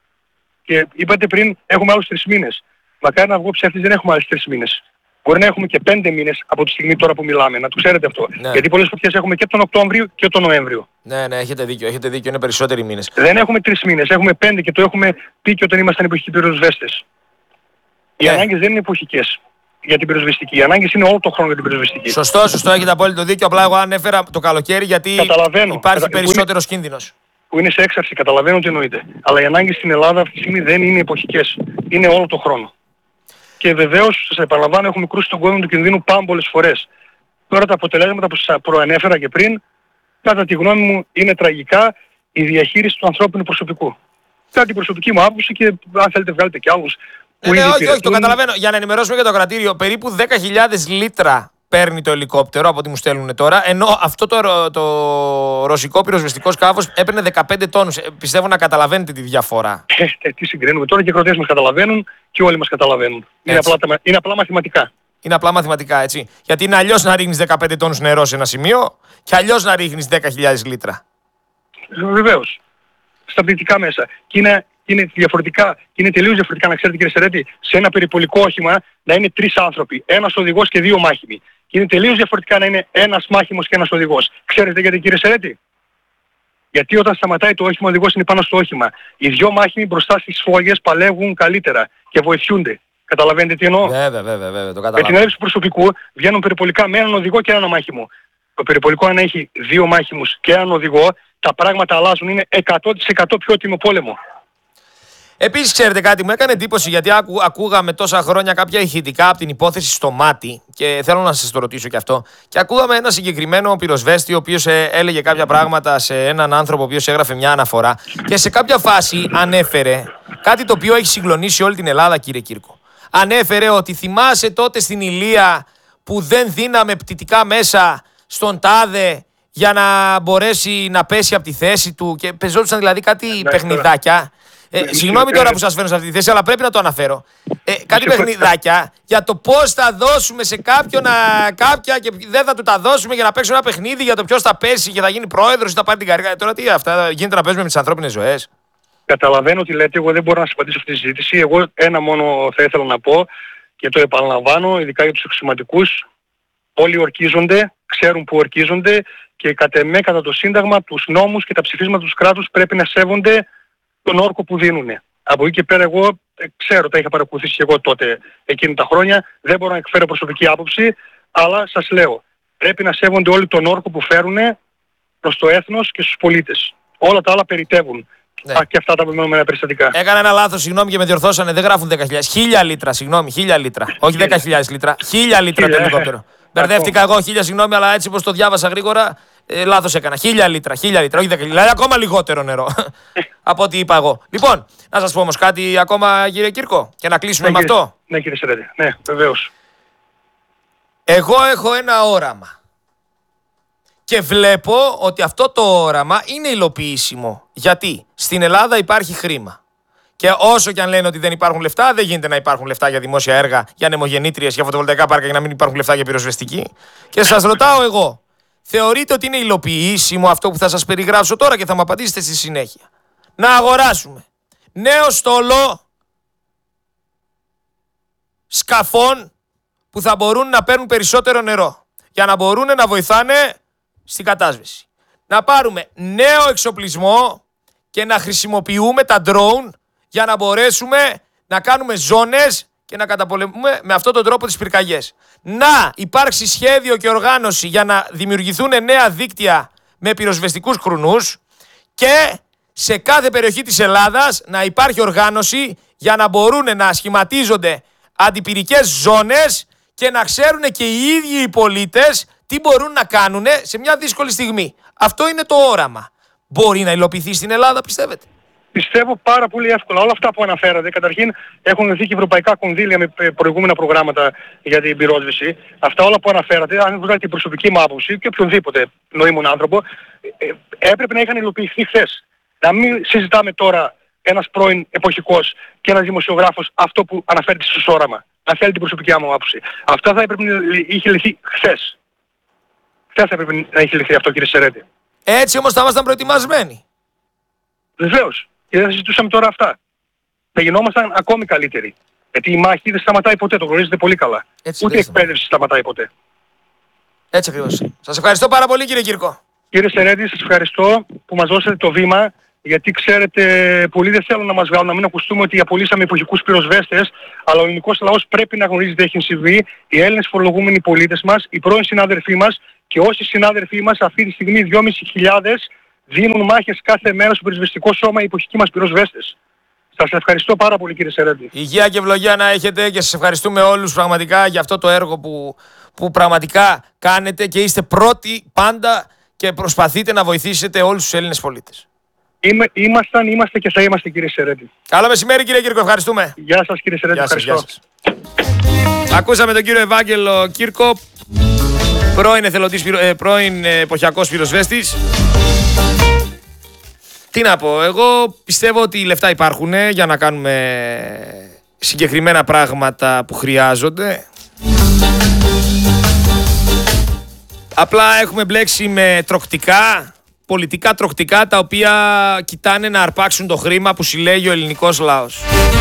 Και είπατε πριν, έχουμε άλλους τρεις μήνες. Μακάρι να βγω ψεύτης, δεν έχουμε άλλους τρεις μήνες. Μπορεί να έχουμε και πέντε μήνες από τη στιγμή τώρα που μιλάμε, να το ξέρετε αυτό. Ναι. Γιατί πολλές φωτιές έχουμε και τον Οκτώβριο και τον Νοέμβριο. Ναι, ναι, έχετε δίκιο, έχετε δίκιο, είναι περισσότεροι μήνες. Δεν έχουμε τρεις μήνες, έχουμε πέντε και το έχουμε πει και όταν ήμασταν εποχικοί πυροσβέστες. Ναι. Οι ανάγκες δεν είναι εποχικές για την πυροσβεστική. Οι ανάγκες είναι όλο το χρόνο για την πυροσβεστική. Σωστό, σωστό, έχετε απόλυτο δίκιο. Απλά εγώ ανέφερα το καλοκαίρι γιατί υπάρχει Κατα... περισσότερος είναι... κίνδυνος. Που είναι σε έξαρση, καταλαβαίνω τι εννοείται. Αλλά οι ανάγκες στην Ελλάδα αυτή τη στιγμή δεν είναι εποχικές. Είναι όλο το χρόνο. Και βεβαίως, σας επαναλαμβάνω, έχουμε κρούσει τον κόδωνα του κινδύνου πάμπολες φορές. Τώρα τα αποτελέσματα που σας προανέφερα και πριν, κατά τη γνώμη μου, είναι τραγικά η διαχείριση του ανθρώπινου προσωπικού. Κάτι προσωπική μου άποψη και αν θέλετε βγάλετε κι άλλους. Ε, ναι, όχι, όχι, το καταλαβαίνω. Για να ενημερώσουμε για το κρατήριο, περίπου δέκα χιλιάδες λίτρα παίρνει το ελικόπτερο από ό,τι μου στέλνουν τώρα, ενώ αυτό το, το ρωσικό πυροσβεστικό σκάφος έπαιρνε δεκαπέντε τόνους. Ε, πιστεύω να καταλαβαίνετε τη διαφορά. Ε, ε, τι συγκρίνουμε τώρα, και οι κροτές μας καταλαβαίνουν και όλοι μας καταλαβαίνουν. Είναι απλά, είναι απλά μαθηματικά. Είναι απλά μαθηματικά, έτσι. Γιατί είναι αλλιώς να ρίχνεις δεκαπέντε τόνους νερό σε ένα σημείο και αλλιώς να ρίχνεις δέκα χιλιάδες λίτρα. Βεβαίως. Στα πτυτικά μέσα. Και είναι, είναι διαφορετικά, είναι τελείως διαφορετικά, να ξέρετε κύριε Σερέτη, σε ένα περιπολικό όχημα να είναι τρεις άνθρωποι. Ένας οδηγός και δύο μάχημοι. Και είναι τελείως διαφορετικά να είναι ένας μάχημος και ένας οδηγός. Ξέρετε γιατί κύριε Σερέτη? Γιατί όταν σταματάει το όχημα, ο οδηγός είναι πάνω στο όχημα. Οι δυο μάχημοι μπροστά στις φόγες παλεύουν καλύτερα και βοηθούνται. Καταλαβαίνετε τι εννοώ? Βέβαια, βέβαια, βέβαια, το καταλαβαίνω. Με την έλλειψη προσωπικού βγαίνουν περιπολικά με έναν οδηγό και έναν μάχημο. Το περιπολικό αν έχει δύο μάχημους και έναν οδηγό, τα πράγματα αλλάζουν. Είναι εκατό τοις εκατό πιο έτοιμο πόλεμο. Επίσης, ξέρετε κάτι, μου έκανε εντύπωση γιατί ακού, ακούγαμε τόσα χρόνια κάποια ηχητικά από την υπόθεση στο Μάτι και θέλω να σας το ρωτήσω και αυτό. Και ακούγαμε ένα συγκεκριμένο πυροσβέστη ο οποίος ε, έλεγε κάποια πράγματα σε έναν άνθρωπο ο οποίος έγραφε μια αναφορά και σε κάποια φάση ανέφερε κάτι το οποίο έχει συγκλονίσει όλη την Ελλάδα, κύριε Κύρκο. Ανέφερε ότι θυμάσαι τότε στην Ηλία που δεν δίναμε πτυτικά μέσα στον τάδε για να μπορέσει να πέσει από τη θέση του και πεζόντουσαν δηλαδή κάτι ναι, παιχνιδάκια. Ε, συγγνώμη τώρα που σας φέρνω σε αυτή τη θέση, αλλά πρέπει να το αναφέρω. Ε, κάτι παιχνιδάκια για το πώς θα δώσουμε σε κάποιον α, κάποια και δεν θα του τα δώσουμε για να παίξουμε ένα παιχνίδι για το ποιος θα πέσει και θα γίνει πρόεδρος ή θα πάρει την καρδιά. Τώρα τι αυτά γίνεται να παίζουμε με τις ανθρώπινες ζωές? Καταλαβαίνω τι λέτε, εγώ δεν μπορώ να σας απαντήσω αυτή τη συζήτηση. Εγώ ένα μόνο θα ήθελα να πω και το επαναλαμβάνω, ειδικά για τους αξιωματικούς. Όλοι ορκίζονται, ξέρουν που ορκίζονται και κατ' εμέ κατά το Σύνταγμα, τους νόμους και τα ψηφίσματα του κράτους πρέπει να σέβονται τον όρκο που δίνουν. Από εκεί και πέρα εγώ ε, ξέρω, τα είχα παρακολουθήσει και εγώ τότε εκείνη τα χρόνια, δεν μπορώ να εκφέρω προσωπική άποψη, αλλά σας λέω, πρέπει να σέβονται όλοι τον όρκο που φέρουν προς το έθνος και στους πολίτες. Όλα τα άλλα περιτεύουν. Ναι. Α, και αυτά τα μεμονωμένα περιστατικά. Έκανα ένα λάθος, συγγνώμη και με διορθώσανε, δεν γράφουν δέκα χιλιάδες. χίλια λίτρα, συγγνώμη, χίλια λίτρα. Όχι δέκα χιλιάδες λίτρα, χίλια λίτρα το ελικόπτερο. Μπερδεύτηκα εγώ, χίλια συγγνώμη, αλλά έτσι όπως το διάβασα γρήγορα, ε, λάθος έκανα. Χίλια λίτρα, χίλια λίτρα, όχι δέκα χιλιάδες. Δηλαδή ακόμα λιγότερο νερό από ό,τι είπα εγώ. Λοιπόν, να σας πω όμως κάτι ακόμα, κύριε Κύρκο, και να κλείσουμε ναι, με κύριε, αυτό. Ναι, κύριε Σερέτη, ναι, βεβαίως. Εγώ έχω ένα όραμα. Και βλέπω ότι αυτό το όραμα είναι υλοποιήσιμο. Γιατί στην Ελλάδα υπάρχει χρήμα. Και όσο και αν λένε ότι δεν υπάρχουν λεφτά, δεν γίνεται να υπάρχουν λεφτά για δημόσια έργα, για ανεμογεννήτριες, για φωτοβολταϊκά πάρκα και να μην υπάρχουν λεφτά για πυροσβεστική. Και σας ρωτάω εγώ, θεωρείτε ότι είναι υλοποιήσιμο αυτό που θα σας περιγράψω τώρα και θα μου απαντήσετε στη συνέχεια? Να αγοράσουμε νέο στόλο σκαφών που θα μπορούν να παίρνουν περισσότερο νερό για να μπορούν να βοηθάνε στην κατάσβεση. Να πάρουμε νέο εξοπλισμό και να χρησιμοποιούμε τα drone για να μπορέσουμε να κάνουμε ζώνες και να καταπολεμούμε με αυτόν τον τρόπο τις πυρκαγιές. Να υπάρξει σχέδιο και οργάνωση για να δημιουργηθούν νέα δίκτυα με πυροσβεστικούς κρουνούς και σε κάθε περιοχή της Ελλάδας να υπάρχει οργάνωση για να μπορούν να σχηματίζονται αντιπυρικές ζώνες και να ξέρουν και οι ίδιοι οι πολίτες τι μπορούν να κάνουν σε μια δύσκολη στιγμή. Αυτό είναι το όραμα. Μπορεί να υλοποιηθεί στην Ελλάδα, πιστεύετε? Πιστεύω πάρα πολύ εύκολα. Όλα αυτά που αναφέρατε, καταρχήν έχουν δει και ευρωπαϊκά κονδύλια με προηγούμενα προγράμματα για την πυρόσβεση. Αυτά όλα που αναφέρατε, αν βγάλετε την προσωπική μου άποψη και οποιονδήποτε νοήμων άνθρωπο, έπρεπε να είχαν υλοποιηθεί χθες. Να μην συζητάμε τώρα ένας πρώην εποχικός και ένας δημοσιογράφος αυτό που αναφέρεται στο όραμα. Αν θέλει την προσωπική μου άποψη. Αυτά θα έπρεπε να είχε λυθεί χθες. Χθες θα έπρεπε να είχε λυθεί αυτό, κύριε Σερέντη. Έτσι όμως θα ήμασταν προετοιμασμένοι. Βεβαίως. Και δεν θα συζητούσαμε τώρα αυτά. Θα γινόμασταν ακόμη καλύτεροι. Γιατί η μάχη δεν σταματάει ποτέ, το γνωρίζετε πολύ καλά. Έτσι Ούτε η εκπαίδευση σταματάει ποτέ. Έτσι ακριβώς. Σας ευχαριστώ πάρα πολύ, κύριε Κύρκο. Κύριε Σερέντη, σας ευχαριστώ που μας δώσατε το βήμα. Γιατί ξέρετε, πολλοί δεν θέλουν να μας βγάλουν, να μην ακουστούμε ότι απολύσαμε εποχικούς πυροσβέστες, αλλά ο ελληνικός λαός πρέπει να γνωρίζει τι έχει συμβεί. Οι Έλληνες φορολογούμενοι πολίτες μας, οι πρώην συνάδελφοί μας και όσοι συνάδελφοί μας αυτή τη στιγμή δυόμισι χιλιάδες δίνουν μάχες κάθε μέρα στο πυροσβεστικό σώμα οι εποχικοί μας πυροσβέστες. Σας ευχαριστώ πάρα πολύ, κύριε Σερέντη. Υγεία και ευλογία να έχετε και σας ευχαριστούμε όλους πραγματικά για αυτό το έργο που, που πραγματικά κάνετε και είστε πρώτοι πάντα και προσπαθείτε να βοηθήσετε όλους τους Έλληνες πολίτες. Είμαι, ήμασταν, είμαστε και θα είμαστε, κύριε Σερέντη. Καλό μεσημέρι, κύριε Κύρκο, ευχαριστούμε. Γεια σας, κύριε Σερέντη, ευχαριστώ. Γεια σας, γεια σας. Ακούσαμε τον κύριο Ευάγγελο Κύρκο, πρώην, εθελοντής, πρώην εποχιακός πυροσβέστης. Τι να πω, εγώ πιστεύω ότι οι λεφτά υπάρχουν για να κάνουμε συγκεκριμένα πράγματα που χρειάζονται. Απλά έχουμε μπλέξει με τροκτικά, πολιτικά τροκτικά, τα οποία κοιτάνε να αρπάξουν το χρήμα που συλλέγει ο ελληνικός λαός.